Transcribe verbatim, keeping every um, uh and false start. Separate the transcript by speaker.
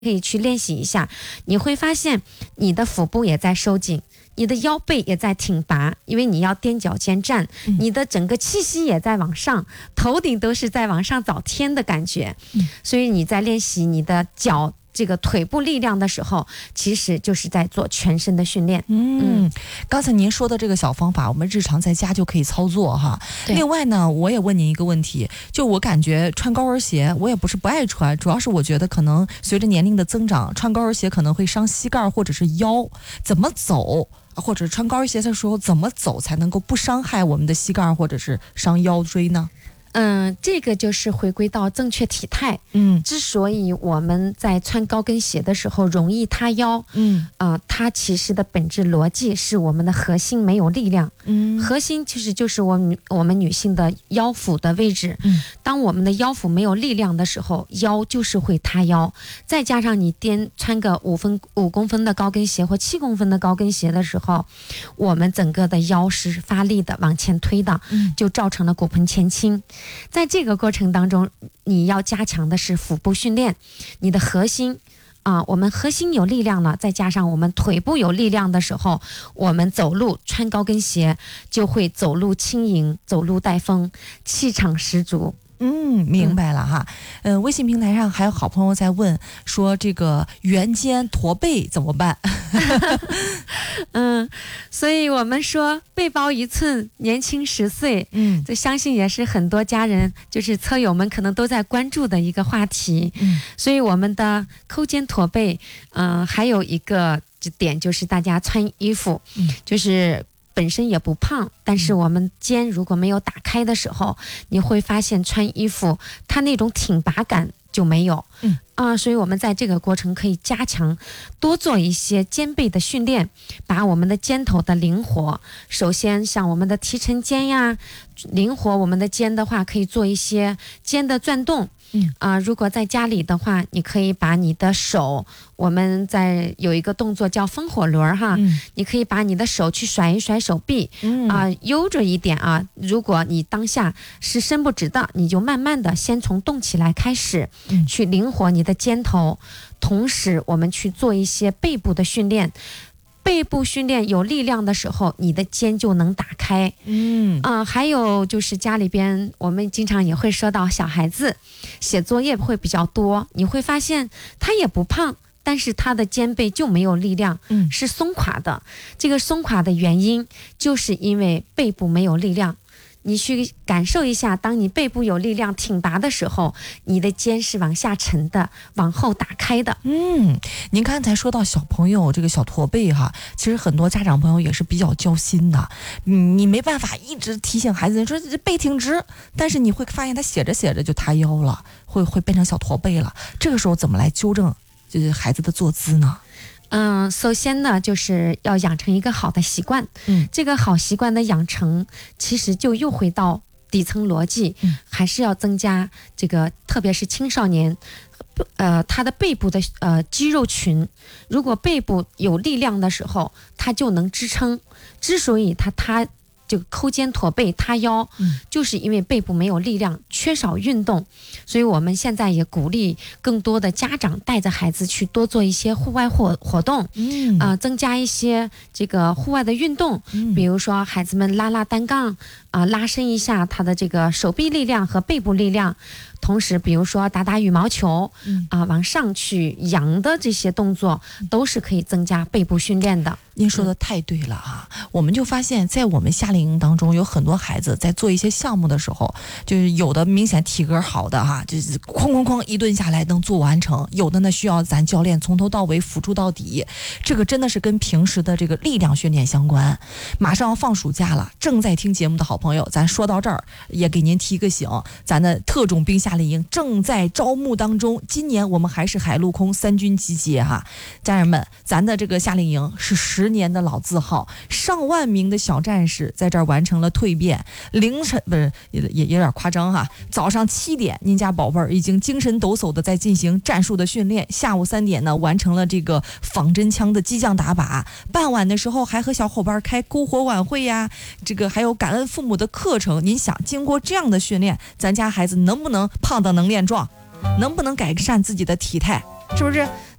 Speaker 1: 可以去练习一下，你会发现你的腹部也在收紧，你的腰背也在挺拔，因为你要踮脚尖站，
Speaker 2: 嗯、
Speaker 1: 你的整个气息也在往上，头顶都是在往上找天的感觉、
Speaker 2: 嗯、
Speaker 1: 所以你在练习你的脚这个腿部力量的时候，其实就是在做全身的训练。
Speaker 2: 嗯，刚才您说的这个小方法，我们日常在家就可以操作哈。另外呢，我也问您一个问题，就我感觉穿高跟鞋，我也不是不爱穿，主要是我觉得可能随着年龄的增长，穿高跟鞋可能会伤膝盖或者是腰，怎么走？或者穿高跟鞋的时候怎么走才能够不伤害我们的膝盖或者是伤腰椎呢？
Speaker 1: 嗯，这个就是回归到正确体态。
Speaker 2: 嗯，
Speaker 1: 之所以我们在穿高跟鞋的时候容易塌腰，
Speaker 2: 嗯，
Speaker 1: 啊、呃，它其实的本质逻辑是我们的核心没有力量。
Speaker 2: 嗯，
Speaker 1: 核心其实就是我们我们女性的腰腹的位置。
Speaker 2: 嗯，
Speaker 1: 当我们的腰腹没有力量的时候，腰就是会塌腰。再加上你颠穿个五分五公分的高跟鞋或七公分的高跟鞋的时候，我们整个的腰是发力的往前推的，
Speaker 2: 嗯，
Speaker 1: 就造成了骨盆前倾。在这个过程当中，你要加强的是腹部训练，你的核心啊，我们核心有力量了，再加上我们腿部有力量的时候，我们走路穿高跟鞋就会走路轻盈，走路带风，气场十足。
Speaker 2: 嗯，明白了哈。嗯、呃，微信平台上还有好朋友在问说，这个圆肩驼背怎么办？
Speaker 1: 嗯，所以我们说背包一寸，年轻十岁。
Speaker 2: 嗯，
Speaker 1: 这相信也是很多家人，就是车友们可能都在关注的一个话题。
Speaker 2: 嗯，所
Speaker 1: 以我们的扣肩驼背，嗯、呃，还有一个点就是大家穿衣服，
Speaker 2: 嗯，
Speaker 1: 就是本身也不胖，但是我们肩如果没有打开的时候，你会发现穿衣服它那种挺拔感就没有。
Speaker 2: 嗯
Speaker 1: 啊，所以我们在这个过程可以加强，多做一些肩背的训练，把我们的肩头的灵活，首先像我们的提沉肩呀，灵活我们的肩的话，可以做一些肩的转动。
Speaker 2: 嗯
Speaker 1: 啊、呃，如果在家里的话，你可以把你的手，我们在有一个动作叫风火轮哈、
Speaker 2: 嗯，
Speaker 1: 你可以把你的手去甩一甩手臂，
Speaker 2: 嗯
Speaker 1: 啊、呃，悠着一点啊。如果你当下是伸不直的，你就慢慢的先从动起来开始，
Speaker 2: 嗯，
Speaker 1: 去灵活你的肩头，同时我们去做一些背部的训练。背部训练有力量的时候，你的肩就能打开。
Speaker 2: 嗯
Speaker 1: 啊、呃，还有就是家里边，我们经常也会说到小孩子写作业会比较多，你会发现他也不胖，但是他的肩背就没有力量，
Speaker 2: 嗯，
Speaker 1: 是松垮的。这个松垮的原因就是因为背部没有力量。你去感受一下，当你背部有力量挺拔的时候，你的肩是往下沉的，往后打开的。
Speaker 2: 嗯，您刚才说到小朋友这个小驼背哈，其实很多家长朋友也是比较焦心的。嗯，你没办法一直提醒孩子，你说这背挺直，但是你会发现他写着写着就塌腰了，会会变成小驼背了。这个时候怎么来纠正就是孩子的坐姿呢？
Speaker 1: 嗯，首先呢，就是要养成一个好的习惯。
Speaker 2: 嗯，
Speaker 1: 这个好习惯的养成，其实就又回到底层逻辑，
Speaker 2: 嗯，
Speaker 1: 还是要增加这个，特别是青少年，呃，他的背部的呃肌肉群，如果背部有力量的时候，他就能支撑。之所以他他。就扣肩驼背塌腰、
Speaker 2: 嗯、
Speaker 1: 就是因为背部没有力量，缺少运动。所以我们现在也鼓励更多的家长带着孩子去多做一些户外活活动，
Speaker 2: 嗯
Speaker 1: 啊、呃，增加一些这个户外的运动、
Speaker 2: 嗯、
Speaker 1: 比如说孩子们拉拉单杠啊、呃，拉伸一下他的这个手臂力量和背部力量。同时比如说打打羽毛球、
Speaker 2: 嗯、
Speaker 1: 啊，往上去扬的这些动作都是可以增加背部训练的。
Speaker 2: 您说的太对了啊、嗯、我们就发现在我们夏令营当中有很多孩子在做一些项目的时候，就是有的明显体格好的哈，就是哐哐哐一顿下来能做完成，有的呢需要咱教练从头到尾辅助到底，这个真的是跟平时的这个力量训练相关。马上要放暑假了，正在听节目的好朋友，咱说到这儿也给您提个醒，咱的特种兵夏令营正在招募当中，今年我们还是海陆空三军集结哈，家人们，咱的这个夏令营是十年的老字号，上万名的小战士在这儿完成了蜕变。凌晨不是也也有点夸张哈，早上七点，您家宝贝儿已经精神抖擞的在进行战术的训练，下午三点呢完成了这个仿真枪的机降打靶，傍晚的时候还和小伙伴开篝火晚会呀，这个还有感恩父母的课程。您想，经过这样的训练，咱家孩子能不能胖的能练壮，能不能改善自己的体态？
Speaker 1: 是不是？